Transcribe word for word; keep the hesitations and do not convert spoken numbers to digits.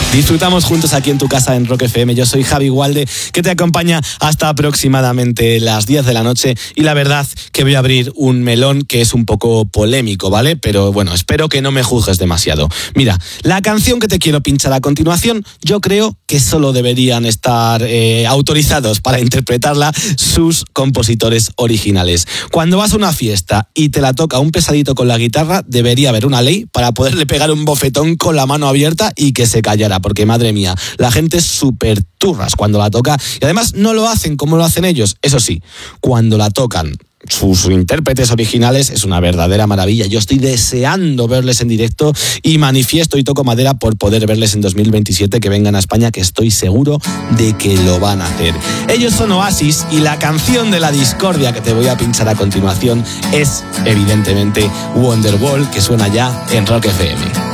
Disfrutamos juntos aquí en tu casa en Rock F M. Yo soy Javi Gualde, que te acompaña hasta aproximadamente las diez de la noche. Y la verdad que voy a abrir un melón que es un poco polémico, ¿vale? Pero bueno, espero que no me juzgues demasiado. Mira, la canción que te quiero pinchar a continuación, yo creo que solo deberían estar eh, autorizados para interpretarla sus compositores originales. Cuando vas a una fiesta y te la toca un pesadito con la guitarra, debería haber una ley para poderle pegar un bofetón con la mano abierta y que se callara, porque madre mía, la gente es súper turras cuando la toca y además no lo hacen como lo hacen ellos. Eso sí, cuando la tocan sus intérpretes originales es una verdadera maravilla. Yo estoy deseando verles en directo y manifiesto y toco madera por poder verles en dos mil veintisiete, que vengan a España, que estoy seguro de que lo van a hacer. Ellos son Oasis y la canción de la discordia que te voy a pinchar a continuación es evidentemente Wonderwall, que suena ya en Rock F M.